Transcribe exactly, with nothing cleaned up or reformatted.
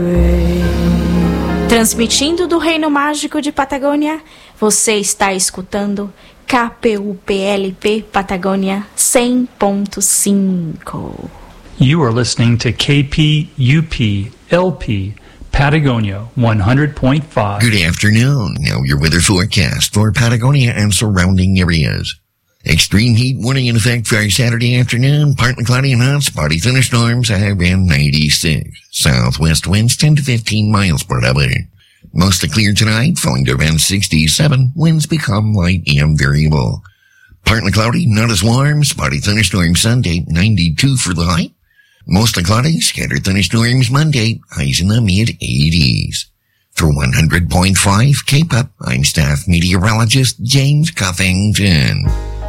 Transmitindo do Reino Mágico de Patagônia, você está escutando K P U P L P Patagônia cem ponto cinco. You are listening to K P U P L P Patagonia one hundred point five. Good afternoon. Now your weather forecast for Patagonia and surrounding areas. Extreme heat warning in effect for Saturday afternoon. Partly cloudy and hot, spotty thunderstorms, high around ninety-six. Southwest winds ten to fifteen miles per hour. Mostly clear tonight, falling to around sixty-seven. Winds become light and variable. Partly cloudy, not as warm, spotty thunderstorms Sunday, ninety-two for the high. Mostly cloudy, scattered thunderstorms Monday, highs in the mid-eighties. For one hundred point five K-Pop, I'm staff meteorologist James Cuffington.